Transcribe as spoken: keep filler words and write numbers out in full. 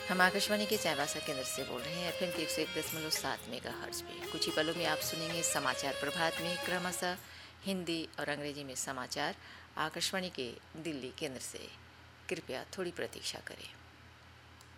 हम आकाशवाणी के चाईबासा केंद्र से बोल रहे हैं एफएम की एक सौ एक दशमलव सात मेगा हर्ट्ज पे। कुछ ही पलों में आप सुनेंगे समाचार प्रभात में क्रमशः हिंदी और अंग्रेजी में समाचार आकाशवाणी के दिल्ली केंद्र से। कृपया थोड़ी प्रतीक्षा करें।